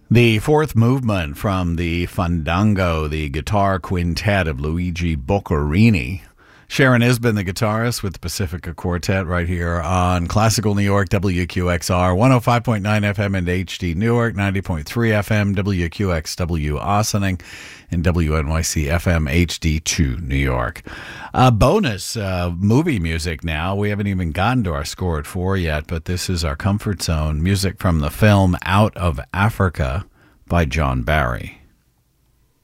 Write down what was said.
The fourth movement from the Fandango, the guitar quintet of Luigi Boccherini. Sharon Isbin, the guitarist with the Pacifica Quartet, right here on Classical New York, WQXR, 105.9 FM and HD Newark, 90.3 FM, WQXW Ossining, and WNYC FM HD2 New York. Bonus movie music now. We haven't even gotten to our score at 4 yet, but this is our comfort zone music from the film Out of Africa by John Barry.